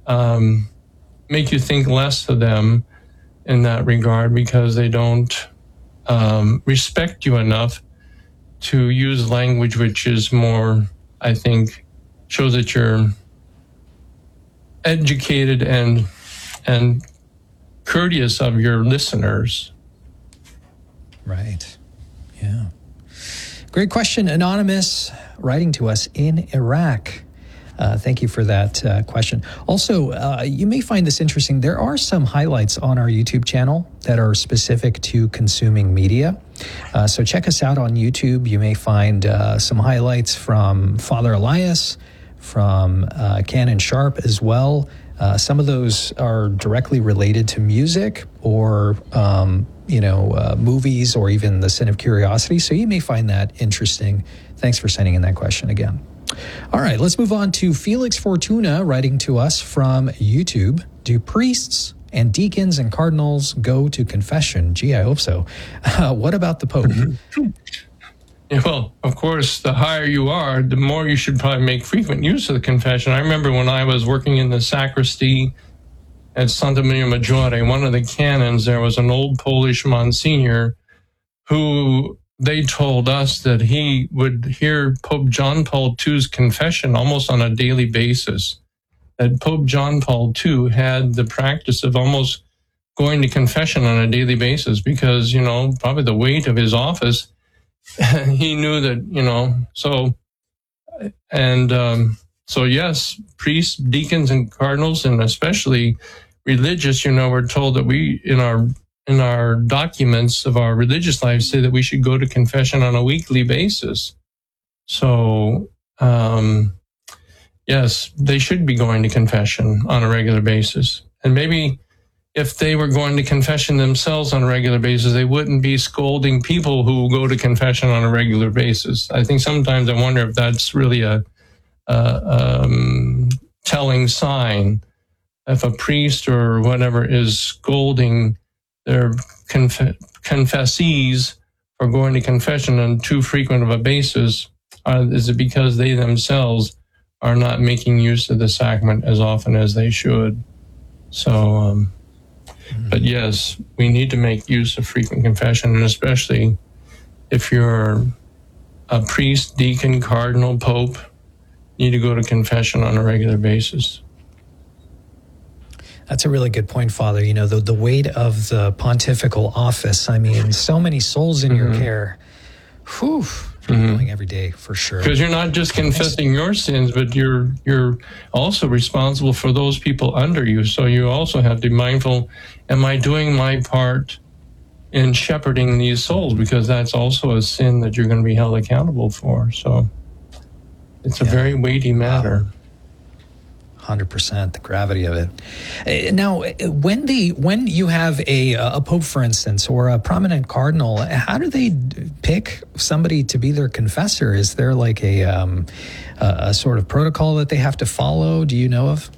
make you think less of them in that regard, because they don't respect you enough to use language which is more, I think, shows that you're educated and courteous of your listeners. Right. Yeah. Great question. Anonymous, writing to us in Iraq. Thank you for that question. Also, you may find this interesting. There are some highlights on our YouTube channel that are specific to consuming media. So check us out on YouTube. You may find some highlights from Father Elias, from Canon Sharp as well. Some of those are directly related to music or, movies or even the Sin of Curiosity. So you may find that interesting. Thanks for sending in that question again. All right, let's move on to Felix Fortuna writing to us from YouTube. Do priests and deacons and cardinals go to confession? Gee, I hope so. What about the Pope? Well, of course, the higher you are, the more you should probably make frequent use of the confession. I remember when I was working in the sacristy at Santa Maria Maggiore, one of the canons, there was an old Polish Monsignor who they told us that he would hear Pope John Paul II's confession almost on a daily basis. That Pope John Paul II had the practice of almost going to confession on a daily basis because, probably the weight of his office, he knew that, so yes, priests, deacons, and cardinals, and especially religious, we're told that we, in our documents of our religious life, say that we should go to confession on a weekly basis. So, yes, they should be going to confession on a regular basis. And maybe if they were going to confession themselves on a regular basis, they wouldn't be scolding people who go to confession on a regular basis. I think sometimes I wonder if that's really a telling sign. If a priest or whatever is scolding their confessees for going to confession on too frequent of a basis, is it because they themselves are not making use of the sacrament as often as they should? So, but yes, we need to make use of frequent confession, and especially if you're a priest, deacon, cardinal, pope, you need to go to confession on a regular basis. That's a really good point, Father. The weight of the pontifical office. I mean, so many souls in your care. Whew. Going every day, for sure. Because you're not just confessing your sins, but you're also responsible for those people under you. So you also have to be mindful, am I doing my part in shepherding these souls? Because that's also a sin that you're going to be held accountable for. So it's a very weighty matter. 100%, the gravity of it. Now, when you have a pope, for instance, or a prominent cardinal, how do they pick somebody to be their confessor? Is there like a sort of protocol that they have to follow? Do you know of?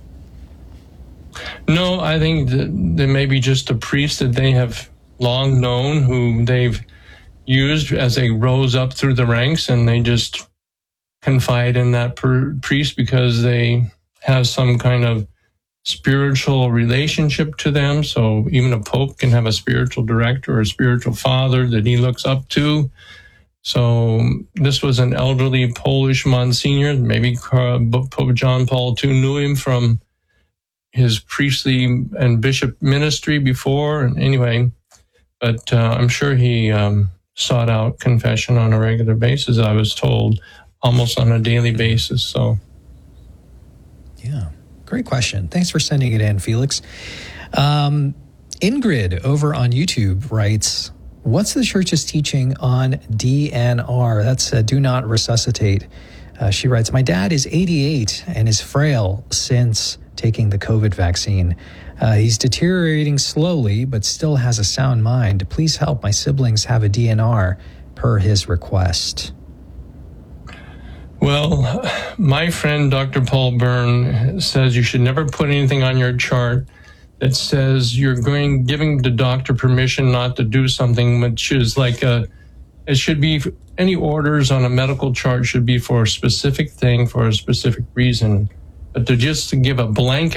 No, I think that there may be just a priest that they have long known, who they've used as they rose up through the ranks, and they just confide in that priest because they have some kind of spiritual relationship to them. So even a pope can have a spiritual director or a spiritual father that he looks up to. So this was an elderly Polish Monsignor. Maybe Pope John Paul II knew him from his priestly and bishop ministry before. And anyway, but I'm sure he sought out confession on a regular basis, I was told, almost on a daily basis. So. Yeah, great question. Thanks for sending it in, Felix. Ingrid over on YouTube writes, what's the church's teaching on DNR? That's do not resuscitate. She writes, my dad is 88 and is frail since taking the COVID vaccine. He's deteriorating slowly, but still has a sound mind. Please help my siblings have a DNR per his request. Well, my friend Dr. Paul Byrne says you should never put anything on your chart that says you're giving the doctor permission not to do something, which is like it should be, any orders on a medical chart should be for a specific thing, for a specific reason. But to give a blanket